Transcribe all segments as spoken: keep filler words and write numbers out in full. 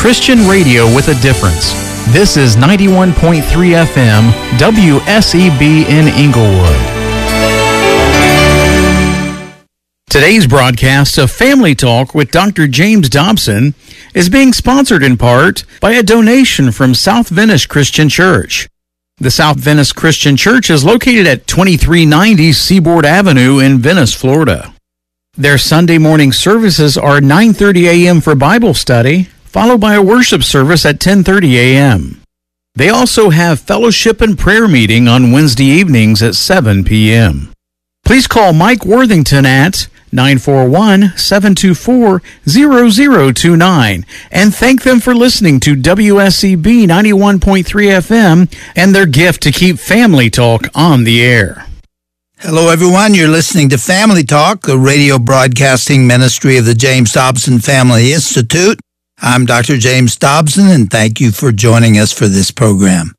Christian radio with a difference. This is ninety-one point three F M, W S E B in Inglewood. Today's broadcast of Family Talk with Doctor James Dobson is being sponsored in part by a donation from South Venice Christian Church. The South Venice Christian Church is located at twenty-three ninety Seaboard Avenue in Venice, Florida. Their Sunday morning services are nine thirty a.m. for Bible study, followed by a worship service at ten thirty a.m. They also have fellowship and prayer meeting on Wednesday evenings at seven p.m. Please call Mike Worthington at nine four one, seven two four, zero zero two nine and thank them for listening to W S E B ninety-one point three F M and their gift to keep Family Talk on the air. Hello, everyone. You're listening to Family Talk, the radio broadcasting ministry of the James Dobson Family Institute. I'm Doctor James Dobson, and thank you for joining us for this program.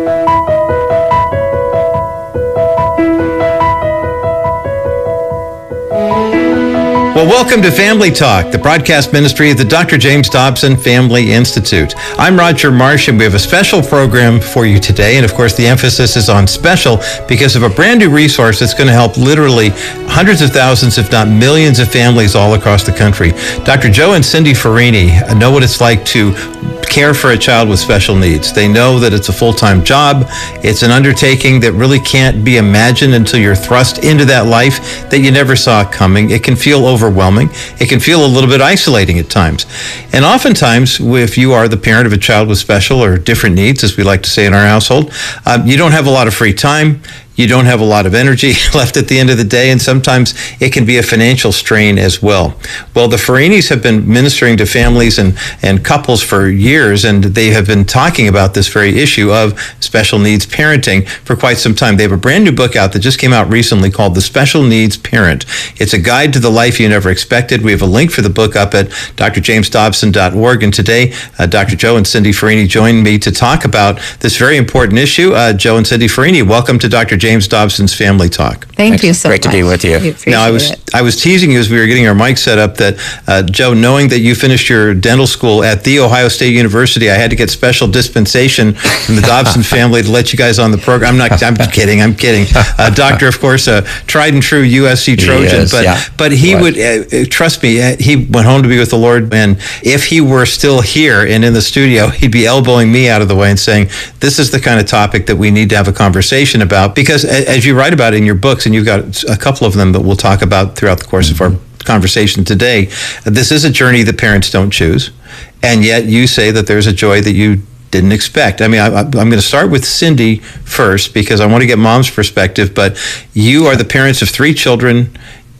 Well, welcome to Family Talk, the broadcast ministry of the Doctor James Dobson Family Institute. I'm Roger Marsh, and we have a special program for you today. And of course, the emphasis is on special because of a brand new resource that's going to help literally hundreds of thousands, if not millions of families all across the country. Doctor Joe and Cindy Farini know what it's like to care for a child with special needs. They know that it's a full-time job. It's an undertaking that really can't be imagined until you're thrust into that life that you never saw coming. It can feel overwhelming. It can feel a little bit isolating at times. And oftentimes, if you are the parent of a child with special or different needs, as we like to say in our household, um, you don't have a lot of free time. You don't have a lot of energy left at the end of the day, and sometimes it can be a financial strain as well. Well, the Farinis have been ministering to families and, and couples for years, and they have been talking about this very issue of special needs parenting for quite some time. They have a brand new book out that just came out recently called The Special Needs Parent. It's a guide to the life you never expected. We have a link for the book up at d r james dobson dot org, and today uh, Doctor Joe and Cindy Farini joined me to talk about this very important issue. Uh, Joe and Cindy Farini, welcome to Doctor James Dobson's Family Talk. Thank Thanks. you so Great much. Great to be with you. Now, I was it. I was teasing you as we were getting our mic set up that, uh, Joe, knowing that you finished your dental school at The Ohio State University, I had to get special dispensation from the Dobson family to let you guys on the program. I'm not, I'm kidding, I'm kidding. Uh, doctor, of course, a tried and true U S C Trojan, is, but, yeah. but he What? would, uh, trust me, uh, he went home to be with the Lord, and if he were still here and in the studio, he'd be elbowing me out of the way and saying, this is the kind of topic that we need to have a conversation about, because as you write about in your books, and you've got a couple of them that we'll talk about throughout the course of our conversation today, this is a journey that parents don't choose, and yet you say that there's a joy that you didn't expect. I mean, I, I'm going to start with Cindy first because I want to get mom's perspective, but you are the parents of three children,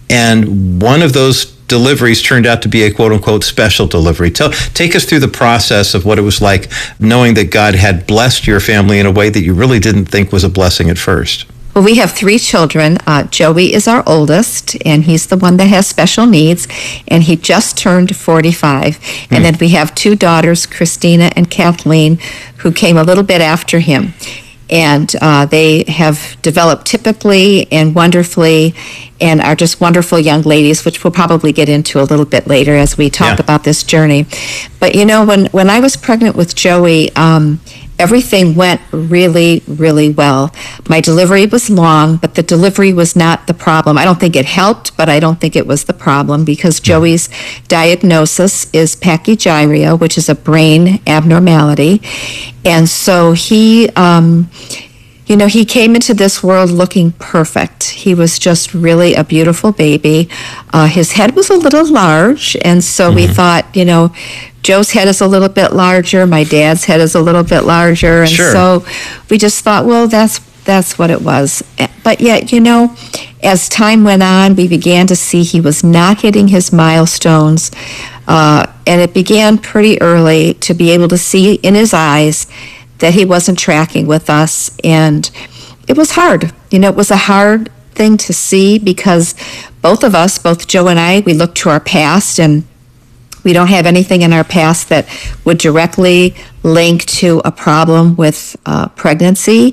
and one of those deliveries turned out to be a quote-unquote special delivery. Tell, take us through the process of what it was like knowing that God had blessed your family in a way that you really didn't think was a blessing at first. Well, we have three children. Uh, Joey is our oldest, and he's the one that has special needs, and he just turned forty-five. Mm. And then we have two daughters, Christina and Kathleen, who came a little bit after him. And uh, they have developed typically and wonderfully and are just wonderful young ladies, which we'll probably get into a little bit later as we talk yeah. about this journey. But, you know, when, when I was pregnant with Joey, um, everything went really, really well. My delivery was long, but the delivery was not the problem. I don't think it helped, but I don't think it was the problem because Joey's diagnosis is pachygyria, which is a brain abnormality. And so he, um, you know, he came into this world looking perfect. He was just really a beautiful baby. Uh, his head was a little large, and so mm-hmm. we thought, you know, Joe's head is a little bit larger, my dad's head is a little bit larger, and sure. so we just thought, well, that's that's what it was. But yet, you know, as time went on, we began to see he was not hitting his milestones, uh, and it began pretty early to be able to see in his eyes that he wasn't tracking with us, and it was hard. You know, it was a hard thing to see because both of us, both Joe and I, we looked to our past, and we don't have anything in our past that would directly link to a problem with uh, pregnancy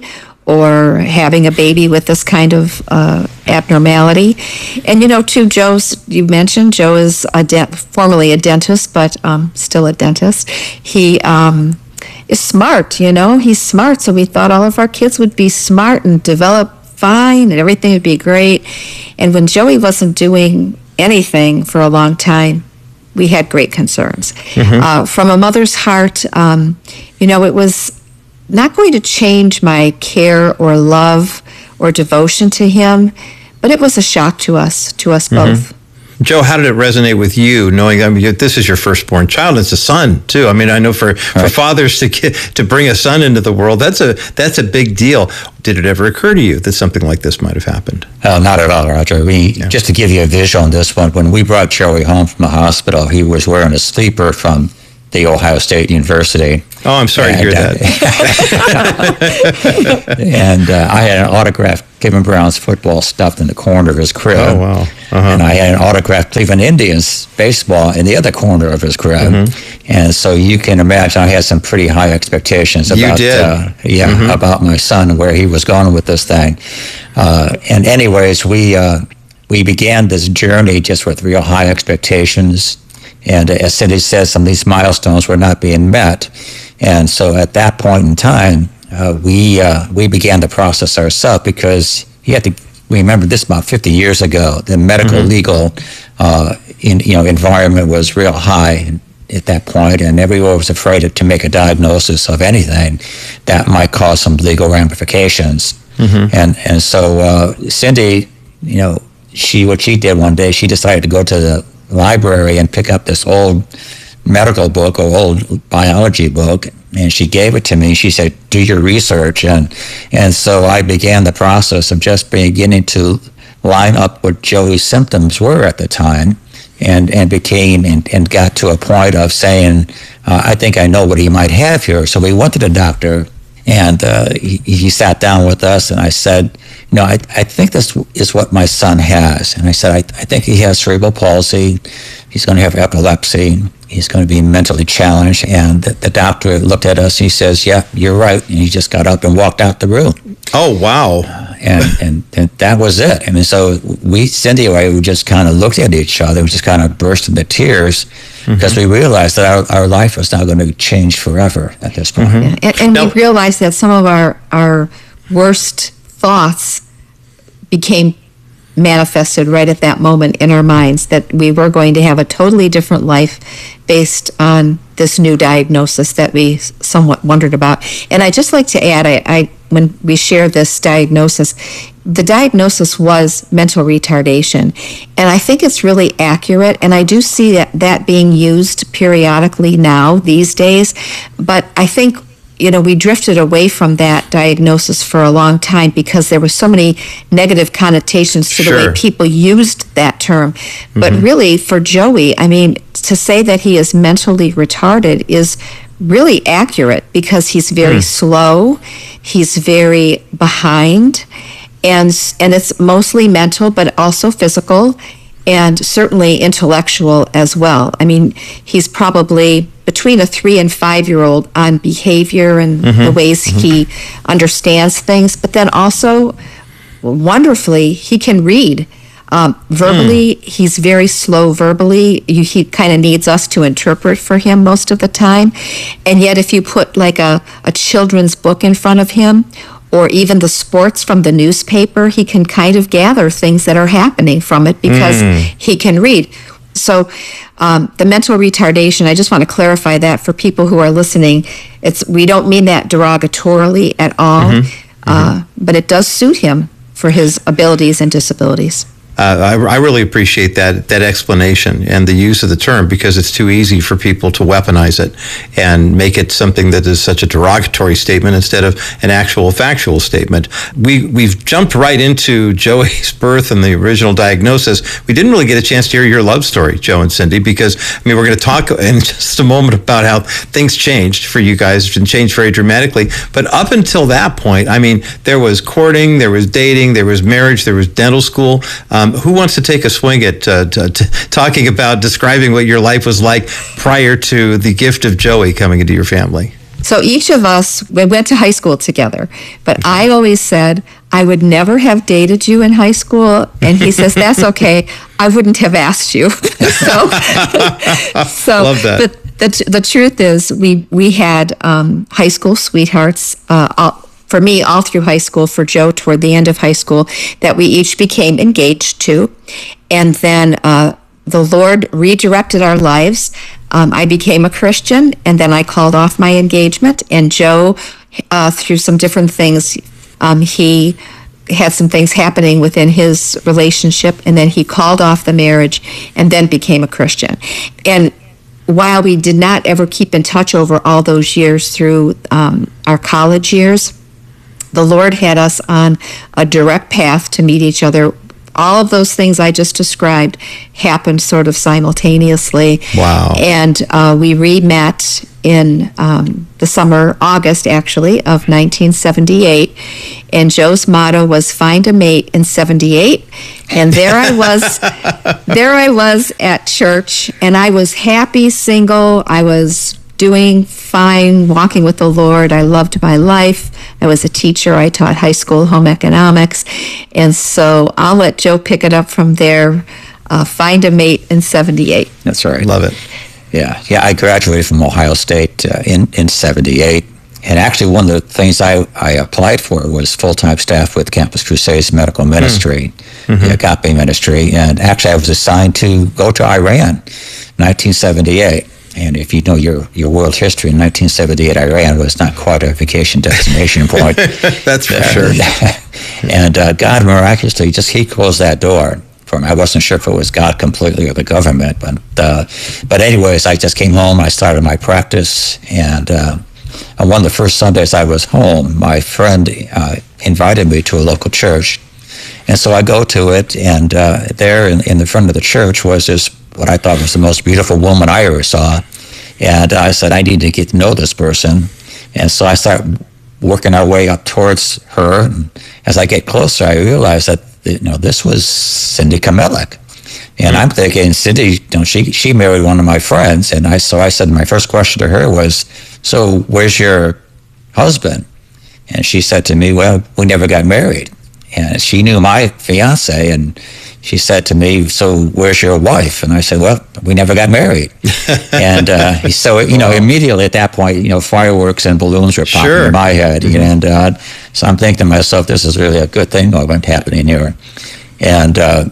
or having a baby with this kind of uh, abnormality. And, you know, too, Joe's, you mentioned, Joe is a de- formerly a dentist, but um, still a dentist. He um, is smart, you know, he's smart. So we thought all of our kids would be smart and develop fine and everything would be great. And when Joey wasn't doing anything for a long time, we had great concerns. Mm-hmm. Uh, from a mother's heart, um, you know, it was not going to change my care or love or devotion to him, but it was a shock to us, to us mm-hmm. both. Joe, how did it resonate with you, knowing, I mean, this is your firstborn child, it's a son, too. I mean, I know for, right. for fathers to get, to bring a son into the world, that's a that's a big deal. Did it ever occur to you that something like this might have happened? Uh, not at all, Roger. We, yeah. Just to give you a visual on this one, when we brought Joey home from the hospital, he was wearing a sleeper from the Ohio State University. Oh, I'm sorry and, to hear uh, that. and uh, I had an autographed Kevin Brown's football stuffed in the corner of his crib. Oh, wow. Uh-huh. And I had an autographed Cleveland Indians baseball in the other corner of his crib. Mm-hmm. And so you can imagine I had some pretty high expectations about, you did. Uh, yeah, mm-hmm. about my son and where he was going with this thing. Uh, and anyways, we uh, we began this journey just with real high expectations. And as Cindy says, some of these milestones were not being met. And so at that point in time, uh, we uh, we began the process ourselves, because you had to remember this about fifty years ago. The medical mm-hmm. legal uh, in, you know, environment was real high at that point, and everyone was afraid to make a diagnosis of anything that might cause some legal ramifications. Mm-hmm. And and so uh, Cindy, you know, she what she did one day, she decided to go to the library and pick up this old medical book or old biology book, and she gave it to me. She said, do your research. And and so I began the process of just beginning to line up what Joey's symptoms were at the time, and and became and, and got to a point of saying, uh, I think I know what he might have here. So we went to the doctor, and uh, he, he sat down with us, and I said, you know, I, I think this is what my son has. And I said, I, I think he has cerebral palsy. He's going to have epilepsy. He's going to be mentally challenged. And the, the doctor looked at us, and he says, yeah, you're right. And he just got up and walked out the room. Oh, wow. Uh, and, and and that was it. I mean, so we, Cindy and I, we just kind of looked at each other. We just kind of burst into tears, because mm-hmm. we realized that our, our life was now going to change forever at this point. Mm-hmm. Yeah. And, and now, we realized that some of our, our worst thoughts became manifested right at that moment in our minds, that we were going to have a totally different life based on this new diagnosis that we somewhat wondered about. And I'd just like to add, I, I when we shared this diagnosis, the diagnosis was mental retardation. And I think it's really accurate, and I do see that, that being used periodically now, these days. But I think, you know, we drifted away from that diagnosis for a long time because there were so many negative connotations to sure. the way people used that term. Mm-hmm. But really, for Joey, I mean, to say that he is mentally retarded is really accurate, because he's very mm. slow, he's very behind, and and it's mostly mental, but also physical, and certainly intellectual as well. I mean, he's probably between a three and five year old on behavior and mm-hmm. the ways mm-hmm. he understands things, but then also wonderfully he can read. Um, verbally, mm. he's very slow verbally. You, he kind of needs us to interpret for him most of the time. And yet if you put like a, a children's book in front of him, or even the sports from the newspaper, he can kind of gather things that are happening from it, because mm. he can read. So um, the mental retardation, I just want to clarify that for people who are listening. It's we don't mean that derogatorily at all, mm-hmm. Uh, mm-hmm. but it does suit him for his abilities and disabilities. Uh, I, I really appreciate that that explanation and the use of the term, because it's too easy for people to weaponize it and make it something that is such a derogatory statement instead of an actual factual statement. We, we've jumped right into Joey's birth and the original diagnosis. We didn't really get a chance to hear your love story, Joe and Cindy, because, I mean, we're going to talk in just a moment about how things changed for you guys and changed very dramatically. But up until that point, I mean, there was courting, there was dating, there was marriage, there was dental school. Um, who wants to take a swing at uh, t- t- talking about describing what your life was like prior to the gift of Joey coming into your family? So each of us, we went to high school together, but I always said, I would never have dated you in high school. And he says, that's okay. I wouldn't have asked you. so, so Love that. But the, the truth is, we, we had um, high school sweethearts, uh, all, for me, all through high school, for Joe toward the end of high school, that we each became engaged to. And then uh, the Lord redirected our lives. Um, I became a Christian, and then I called off my engagement. And Joe, uh, through some different things, um, he had some things happening within his relationship, and then he called off the marriage and then became a Christian. And while we did not ever keep in touch over all those years through um, our college years, the Lord had us on a direct path to meet each other. All of those things I just described happened sort of simultaneously. Wow. And uh, we re-met in um, the summer, August actually, of nineteen seventy-eight. And Joe's motto was find a mate in seventy-eight. And there I was, there I was at church, and I was happy, single. I was doing fine, walking with the Lord. I loved my life. I was a teacher. I taught high school home economics. And so I'll let Joe pick it up from there. Uh, find a mate in seventy-eight. That's right. Love it. Yeah, yeah. I graduated from Ohio State uh, in in seventy-eight, and actually one of the things I, I applied for was full-time staff with Campus Crusades Medical Ministry, mm-hmm. the Agape Ministry, and actually I was assigned to go to Iran, nineteen seventy-eight. And if you know your, your world history, in nineteen seventy-eight, Iran was not quite a vacation destination point. That's for uh, sure. And uh, God miraculously just he closed that door. I wasn't sure if it was God completely or the government, but uh, but anyways, I just came home. I started my practice, and uh, on one of the first Sundays I was home, my friend uh, invited me to a local church, and so I go to it, and uh, there in, in the front of the church was this what I thought was the most beautiful woman I ever saw, and I said I need to get to know this person, and so I start working our way up towards her. And as I get closer, I realize that. You know, this was Cindy Kamelik. And I'm thinking, Cindy, you know, she she married one of my friends. And I so I said, my first question to her was, so where's your husband? And she said to me, well, we never got married. And she knew my fiance, and she said to me, so where's your wife? And I said, well, we never got married. And uh, so, you know, immediately at that point, you know, fireworks and balloons were popping Sure. in my head. Mm-hmm. And uh, so I'm thinking to myself, this is really a good thing what's happening here. And uh,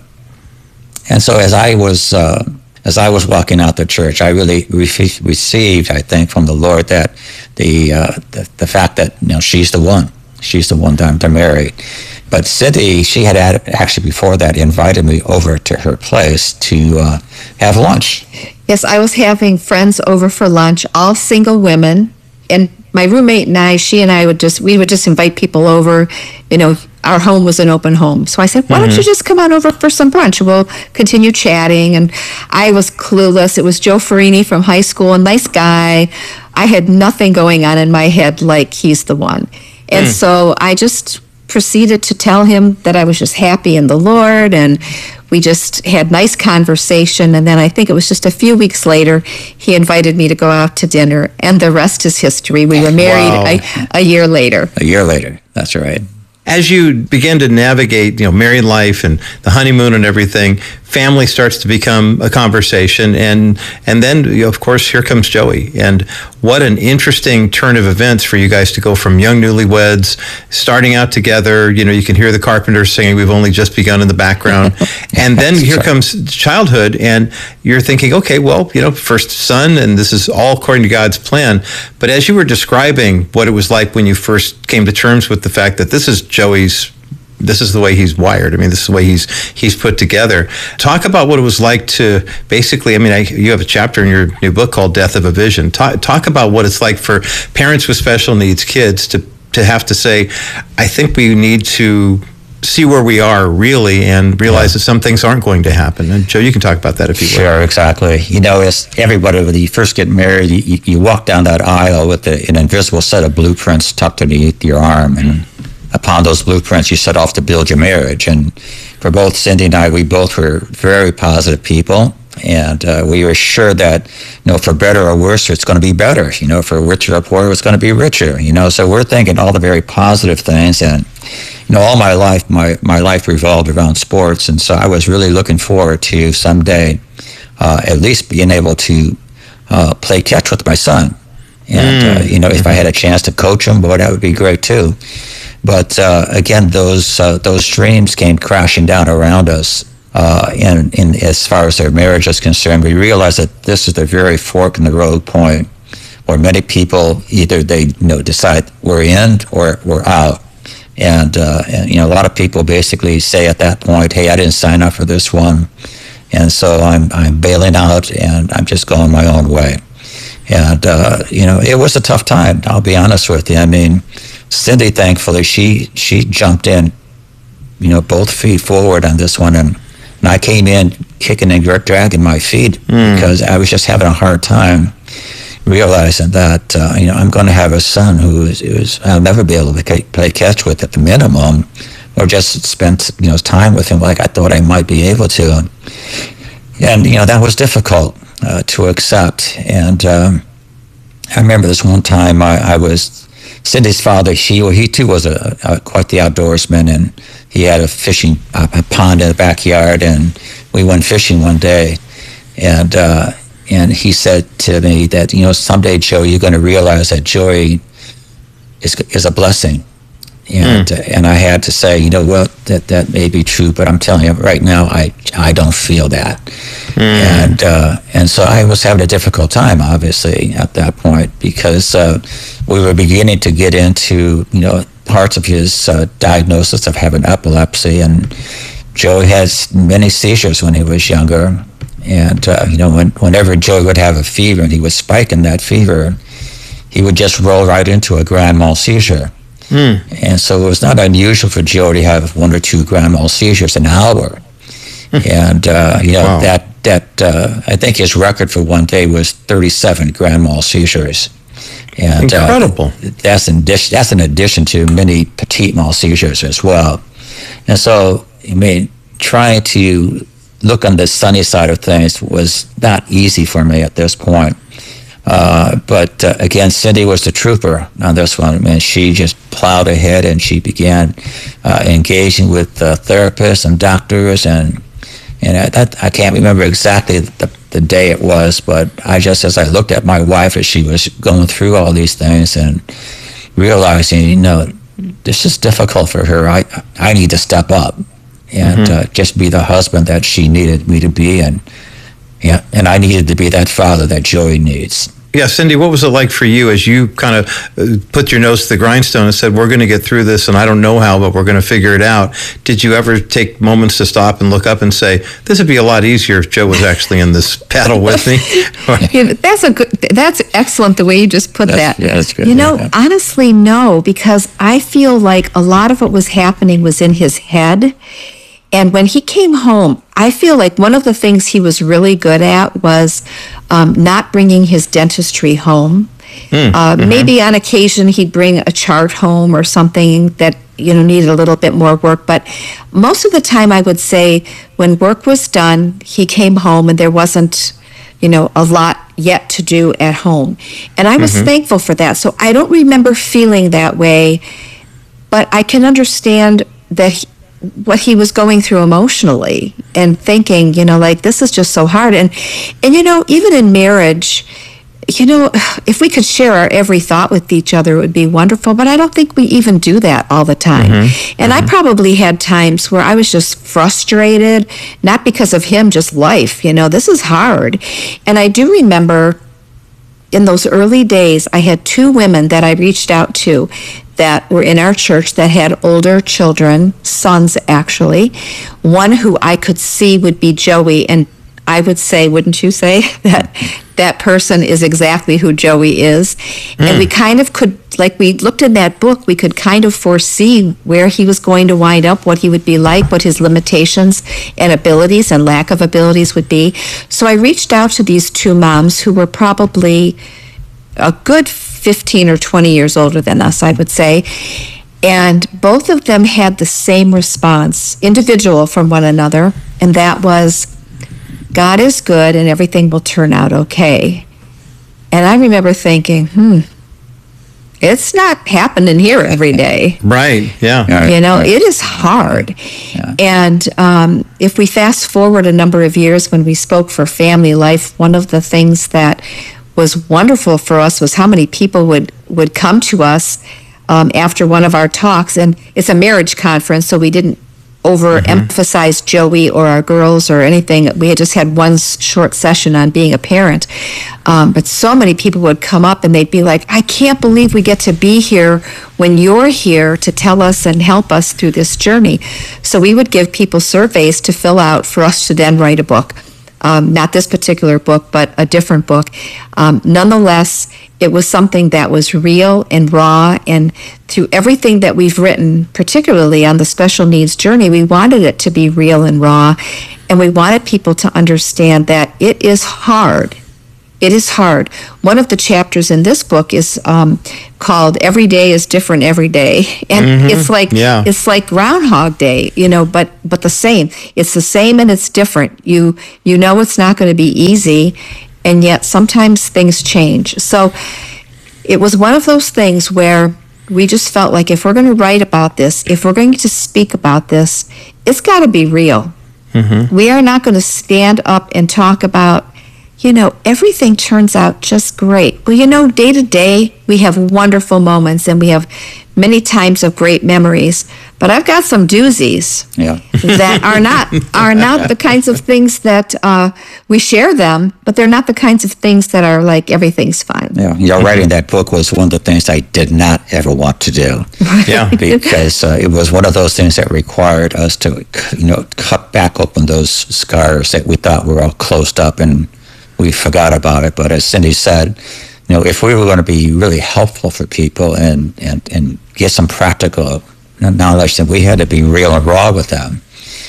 and so as I was uh, as I was walking out the church, I really re- received, I think, from the Lord that the, uh, the the fact that, you know, she's the one. She's the one time to marry. But Cindy, she had ad- actually before that invited me over to her place to uh, have lunch. Yes, I was having friends over for lunch, all single women. And my roommate and I, she and I would just, we would just invite people over. You know, our home was an open home. So I said, why mm-hmm. don't you just come on over for some brunch? We'll continue chatting. And I was clueless. It was Joe Farini from high school, a nice guy. I had nothing going on in my head like he's the one. And mm. so I just proceeded to tell him that I was just happy in the Lord, and we just had nice conversation. And then I think it was just a few weeks later, he invited me to go out to dinner, and the rest is history. We were married Wow. a, a year later. A year later, that's right. As you begin to navigate, you know, married life and the honeymoon and everything, family starts to become a conversation, and and then, you know, of course, here comes Joey. And what an interesting turn of events for you guys to go from young newlyweds, starting out together. You know, you can hear the Carpenters singing "We've Only Just Begun" in the background, and then here comes childhood, and you're thinking, okay, well, you know, first son, and this is all according to God's plan. But as you were describing what it was like when you first came to terms with the fact that this is Joey's, this is the way he's wired. I mean, this is the way he's he's put together. Talk about what it was like to basically, I mean, I, you have a chapter in your new book called Death of a Vision. Talk, talk about what it's like for parents with special needs kids to, to have to say, I think we need to see where we are really and realize yeah. that some things aren't going to happen. And Joe, you can talk about that if you sure, will. Sure, exactly. You know, as everybody, when you first get married, you, you walk down that aisle with the, an invisible set of blueprints tucked underneath your arm, and upon those blueprints, you set off to build your marriage. And for both Cindy and I, we both were very positive people. And uh, we were sure that, you know, for better or worse, it's going to be better. You know, for richer or poorer, it's going to be richer. You know, so we're thinking all the very positive things. And, you know, all my life, my, my life revolved around sports. And so I was really looking forward to someday uh, at least being able to uh, play catch with my son. And, mm. uh, you know, if I had a chance to coach him, boy, that would be great too. But uh, again, those uh, those dreams came crashing down around us. Uh, and, and as far as their marriage is concerned, we realized that this is the very fork in the road point where many people either they you know decide we're in or we're out. And, uh, and you know, a lot of people basically say at that point, hey, I didn't sign up for this one, and so I'm I'm bailing out and I'm just going my own way. And uh, you know, it was a tough time. I'll be honest with you. I mean, Cindy, thankfully, she she jumped in, you know, both feet forward on this one, and. And I came in kicking and dragging my feet mm. because I was just having a hard time realizing that, uh, you know, I'm going to have a son who is, who is I'll never be able to play catch with at the minimum, or just spend, you know, time with him like I thought I might be able to. And, and you know, that was difficult uh, to accept. And um, I remember this one time I, I was, Cindy's father, he, he too was a, a, quite the outdoorsman, and he had a fishing a, a pond in the backyard, and we went fishing one day, and uh, and he said to me that, you know, someday, Joe, you're going to realize that joy is is a blessing, and mm. uh, and I had to say, you know, well, that that may be true, but I'm telling you right now, I I don't feel that, mm. and uh, and so I was having a difficult time, obviously, at that point, because uh, we were beginning to get into, you know, parts of his uh, diagnosis of having epilepsy, and Joey has many seizures when he was younger, and uh, you know, when, whenever Joey would have a fever and he would spike in that fever, he would just roll right into a grand mal seizure. Mm. And so it was not unusual for Joey to have one or two grand mal seizures an hour. And uh, you know, wow. that that uh, I think his record for one day was thirty-seven grand mal seizures. And, Incredible. Uh, that's in addition, that's in addition to many petit mal seizures as well. And so, I mean, trying to look on the sunny side of things was not easy for me at this point. Uh, but uh, again, Cindy was the trooper on this one. I mean, she just plowed ahead, and she began uh, engaging with uh, therapists and doctors, and and I, that, I can't remember exactly the the day it was, but I just, as I looked at my wife as she was going through all these things and realizing, you know, this is difficult for her. I I need to step up and mm-hmm. uh, just be the husband that she needed me to be, and yeah, and I needed to be that father that Joey needs. Yeah, Cindy, what was it like for you as you kind of put your nose to the grindstone and said, we're going to get through this, and I don't know how, but we're going to figure it out? Did you ever take moments to stop and look up and say, this would be a lot easier if Joe was actually in this battle with me? Yeah, that's a good, that's excellent the way you just put that's, that. Yeah, that's good. You know, yeah. honestly, no, because I feel like a lot of what was happening was in his head. And when he came home, I feel like one of the things he was really good at was um, not bringing his dentistry home. Mm, uh, mm-hmm. Maybe on occasion he'd bring a chart home or something that, you know, needed a little bit more work. But most of the time, I would say when work was done, he came home and there wasn't, you know, a lot yet to do at home. And I was mm-hmm. thankful for that. So I don't remember feeling that way, but I can understand that he, what he was going through emotionally and thinking, you know, like, this is just so hard. And, and, you know, even in marriage, you know, if we could share our every thought with each other, it would be wonderful. But I don't think we even do that all the time. Mm-hmm. And mm-hmm. I probably had times where I was just frustrated, not because of him, just life, you know, this is hard. And I do remember in those early days, I had two women that I reached out to that were in our church that had older children, sons actually. One who I could see would be Joey, and I would say, wouldn't you say, that that person is exactly who Joey is? Mm. And we kind of could, like we looked in that book, we could kind of foresee where he was going to wind up, what he would be like, what his limitations and abilities and lack of abilities would be. So I reached out to these two moms who were probably a good fifteen or twenty years older than us, I would say. And both of them had the same response, individual from one another, and that was, God is good and everything will turn out okay. And I remember thinking, hmm, it's not happening here every day. Right, yeah. You know, Right. it is hard. Yeah. And um, if we fast forward a number of years when we spoke for Family Life, one of the things that was wonderful for us was how many people would, would come to us um, after one of our talks. And it's a marriage conference, so we didn't overemphasize Joey or our girls or anything. We had just had one s- short session on being a parent. Um, but so many people would come up and they'd be like, I can't believe we get to be here when you're here to tell us and help us through this journey. So we would give people surveys to fill out for us to then write a book. Um, not this particular book, but a different book. Um, nonetheless, it was something that was real and raw, and through everything that we've written, particularly on the special needs journey, we wanted it to be real and raw, and we wanted people to understand that it is hard. It is hard. One of the chapters in this book is um, called "Every Day is Different Every Day," and Mm-hmm. it's like Yeah. it's like Groundhog Day, you know, but but the same. It's the same and it's different. You you know it's not going to be easy, and yet sometimes things change. So it was one of those things where we just felt like if we're going to write about this, if we're going to speak about this, it's got to be real. Mm-hmm. We are not going to stand up and talk about, you know, everything turns out just great. Well, you know, day to day, we have wonderful moments and we have many times of great memories. But I've got some doozies Yeah. that are not are not the kinds of things that uh, we share them, but they're not the kinds of things that are like everything's fine. Yeah, you know, writing that book was one of the things I did not ever want to do. Yeah. Because uh, it was one of those things that required us to, you know, cut back open those scars that we thought were all closed up and we forgot about it. But as Cindy said, you know, if we were going to be really helpful for people and, and, and get some practical knowledge, then we had to be real and raw with them.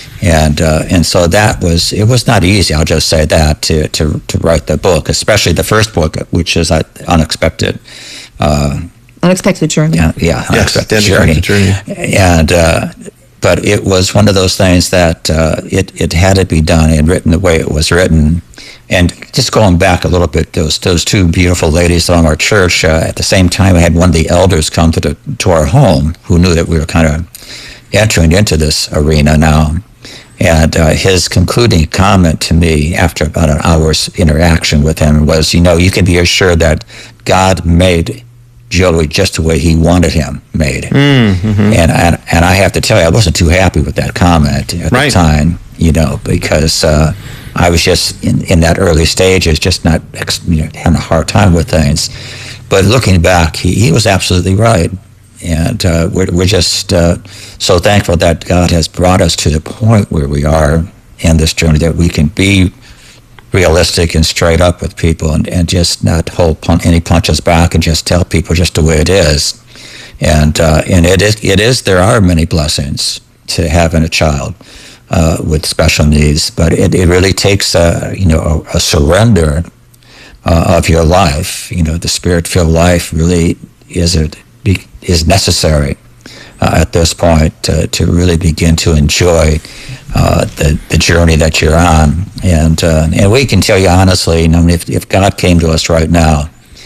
And uh, and so that was, it was not easy, I'll just say that, to, to, to write the book, especially the first book, which is uh, Unexpected. Uh, Unexpected Journey. yeah, yeah, Yes, Unexpected the Journey. Unexpected Journey. And, uh, but it was one of those things that uh, it, it had to be done and written the way it was written. And just going back a little bit, those those two beautiful ladies on our church, uh, at the same time, I had one of the elders come to the to our home who knew that we were kind of entering into this arena now. And uh, his concluding comment to me after about an hour's interaction with him was, you know, you can be assured that God made Joey just the way he wanted him made. Mm-hmm. And, and and I have to tell you, I wasn't too happy with that comment at Right. the time, you know, because uh, I was just in, in that early stages, just not, ex- you know, having a hard time with things. But looking back, he, he was absolutely right. And uh, we're, we're just uh, so thankful that God has brought us to the point where we are in this journey, that we can be realistic and straight up with people and, and just not hold pun- any punches back and just tell people just the way it is. And uh, and it is, it is, there are many blessings to having a child uh, with special needs, but it, it really takes a, you know, a, a surrender uh, of your life. You know, the spirit-filled life really is a, is necessary uh, at this point to, to really begin to enjoy uh, the, the journey that you're on. And uh, and we can tell you honestly, I mean, if, if God came to us right now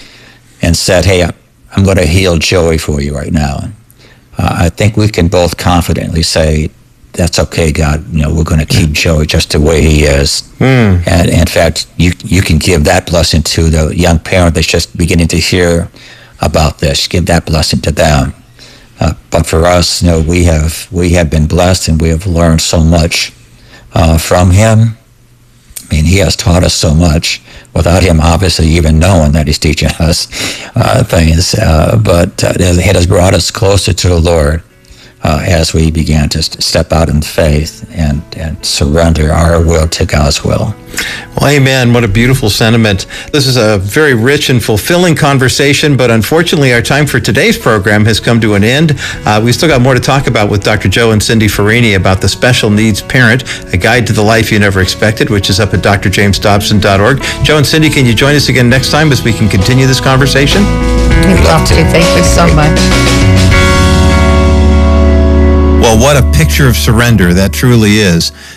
and said, hey, I'm going to heal Joey for you right now, uh, I think we can both confidently say, that's okay, God. You know, we're going to keep Joey just the way he is. Mm. And in fact, you you can give that blessing to the young parent that's just beginning to hear about this. Give that blessing to them. Uh, but for us, you know, we have we have been blessed and we have learned so much uh, from him. I mean, he has taught us so much without him obviously even knowing that he's teaching us uh, things. Uh, but uh, it has brought us closer to the Lord uh, as we began to st- step out in faith and, and surrender our will to God's will. Well, amen. What a beautiful sentiment. This is a very rich and fulfilling conversation, but unfortunately our time for today's program has come to an end. Uh, we still got more to talk about with Doctor Joe and Cindy Farini about the Special Needs Parent, a guide to the life you never expected, which is up at d r james dobson dot org. Joe and Cindy, can you join us again next time as we can continue this conversation? We'd love to. Thank you so much. Well, what a picture of surrender that truly is.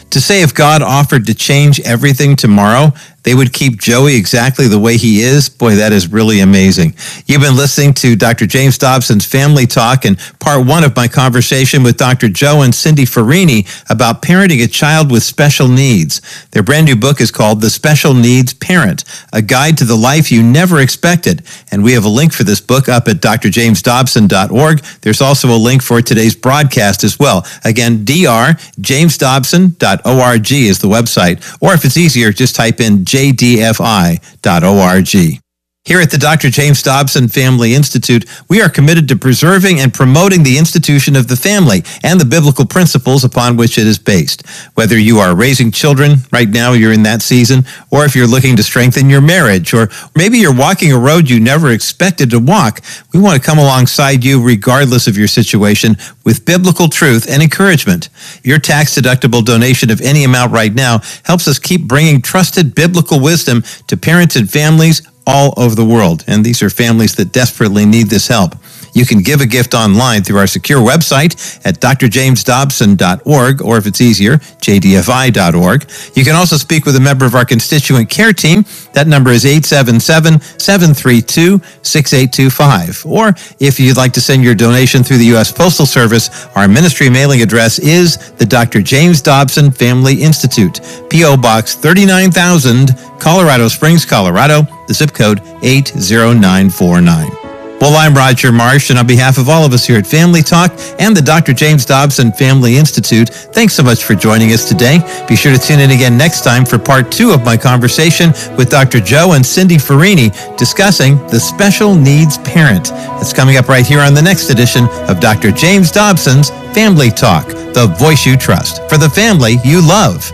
To say if God offered to change everything tomorrow, they would keep Joey exactly the way he is, boy, that is really amazing. You've been listening to Doctor James Dobson's Family Talk and part one of my conversation with Doctor Joe and Cindy Farini about parenting a child with special needs. Their brand new book is called The Special Needs Parent, a guide to the life you never expected. And we have a link for this book up at d r james dobson dot org. There's also a link for today's broadcast as well. Again, d r james dobson dot org is the website. Or if it's easier, just type in j d f i dot org. Here at the Doctor James Dobson Family Institute, we are committed to preserving and promoting the institution of the family and the biblical principles upon which it is based. Whether you are raising children, right now you're in that season, or if you're looking to strengthen your marriage, or maybe you're walking a road you never expected to walk, we want to come alongside you regardless of your situation with biblical truth and encouragement. Your tax-deductible donation of any amount right now helps us keep bringing trusted biblical wisdom to parents and families all over the world, and these are families that desperately need this help. You can give a gift online through our secure website at d r james dobson dot org, or if it's easier, j d f i dot org. You can also speak with a member of our constituent care team. That number is eight seven seven, seven three two, six eight two five. Or if you'd like to send your donation through the U S Postal Service, our ministry mailing address is the Doctor James Dobson Family Institute, P O Box thirty-nine thousand, Colorado Springs, Colorado, the zip code eight zero nine four nine. Well, I'm Roger Marsh, and on behalf of all of us here at Family Talk and the Doctor James Dobson Family Institute, thanks so much for joining us today. Be sure to tune in again next time for part two of my conversation with Doctor Joe and Cindy Farini discussing the special needs parent. It's coming up right here on the next edition of Doctor James Dobson's Family Talk, the voice you trust for the family you love.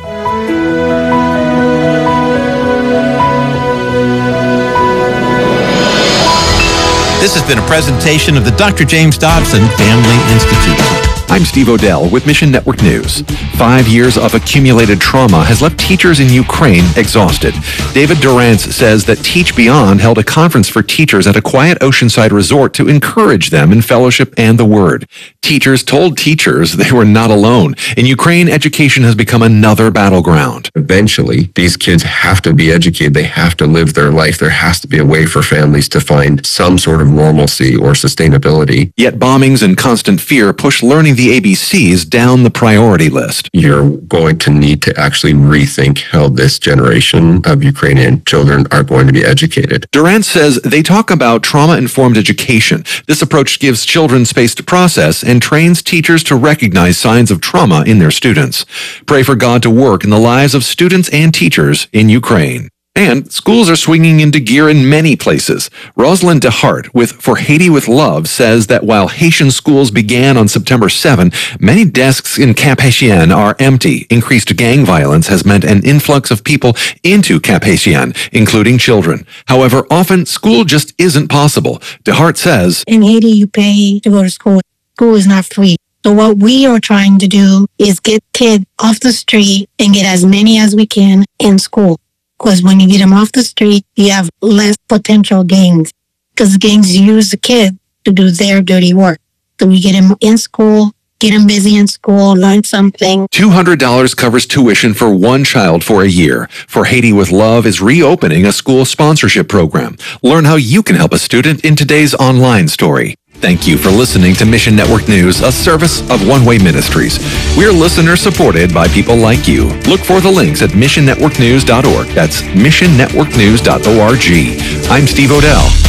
This has been a presentation of the Doctor James Dobson Family Institute. I'm Steve Odell with Mission Network News. Five years of accumulated trauma has left teachers in Ukraine exhausted. David Durance says that Teach Beyond held a conference for teachers at a quiet oceanside resort to encourage them in fellowship and the Word. Teachers told teachers they were not alone. In Ukraine, education has become another battleground. Eventually, these kids have to be educated. They have to live their life. There has to be a way for families to find some sort of normalcy or sustainability. Yet bombings and constant fear push learning the A B Cs down the priority list. You're going to need to actually rethink how this generation of Ukrainian children are going to be educated. Durant says they talk about trauma-informed education. This approach gives children space to process and trains teachers to recognize signs of trauma in their students. Pray for God to work in the lives of students and teachers in Ukraine. And schools are swinging into gear in many places. Rosalind DeHart with For Haiti with Love says that while Haitian schools began on September seventh, many desks in Cap Haitien are empty. Increased gang violence has meant an influx of people into Cap Haitien, including children. However, often school just isn't possible. DeHart says, in Haiti, you pay to go to school. School is not free. So what we are trying to do is get kids off the street and get as many as we can in school. Because when you get them off the street, you have less potential gangs. Because gangs use the kids to do their dirty work. So we get them in school, get them busy in school, learn something. two hundred dollars covers tuition for one child for a year. For Haiti with Love is reopening a school sponsorship program. Learn how you can help a student in today's online story. Thank you for listening to Mission Network News, a service of One Way Ministries. We're listener supported by people like you. Look for the links at mission network news dot org. That's mission network news dot org. I'm Steve Odell.